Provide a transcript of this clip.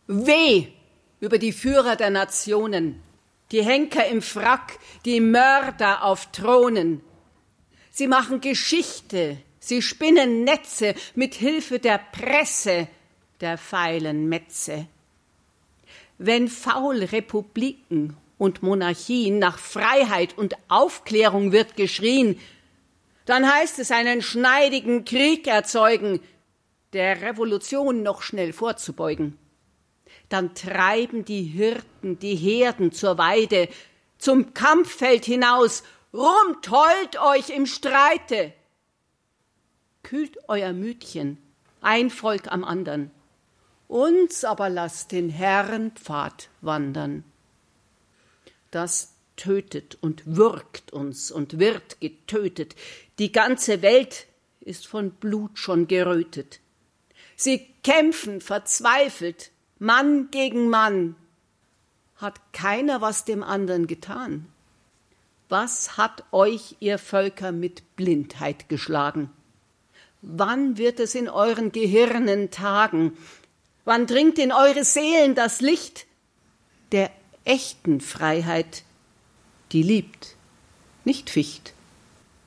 Weh über die Führer der Nationen, die Henker im Frack, die Mörder auf Thronen. Sie machen Geschichte, sie spinnen Netze mit Hilfe der Presse, der feilen Metze. Wenn faul Republiken und Monarchien nach Freiheit und Aufklärung wird geschrien, dann heißt es einen schneidigen Krieg erzeugen, der Revolution noch schnell vorzubeugen. Dann treiben die Hirten die Herden zur Weide, zum Kampffeld hinaus, rumt heult euch im Streite. Kühlt euer Mütchen, ein Volk am andern, uns aber lasst den Herrenpfad wandern. Das tötet und würgt uns und wird getötet, die ganze Welt ist von Blut schon gerötet. Sie kämpfen verzweifelt, Mann gegen Mann. Hat keiner was dem anderen getan? Was hat euch, ihr Völker, mit Blindheit geschlagen? Wann wird es in euren Gehirnen tagen? Wann dringt in eure Seelen das Licht der echten Freiheit, die liebt, nicht ficht?